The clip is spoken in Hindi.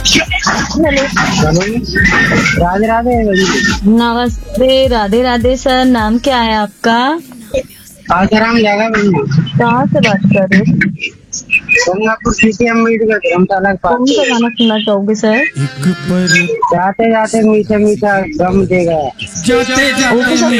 हेलो। राधे राधे। नमस्ते। राधे राधे सर, नाम क्या है आपका? आसाराम जागा बंधु। कहाँ से बात कर रहे हो? सोमनाथपुर सिटी अम्बेडकर धर्मशाला के कौन सा पास। गाना सुनना चाहोगे सर? जाते जाते मीठा मीठा गम देगा। Okay sir.